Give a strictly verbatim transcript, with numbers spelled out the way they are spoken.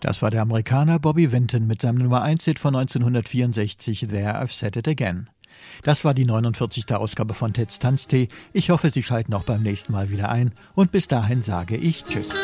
Das war der Amerikaner Bobby Vinton mit seinem Nummer eins Hit von neunzehnhundertvierundsechzig, There I've Said It Again. Das war die neunundvierzigste Ausgabe von Ted's Tanztee. Ich hoffe, Sie schalten auch beim nächsten Mal wieder ein. Und bis dahin sage ich Tschüss.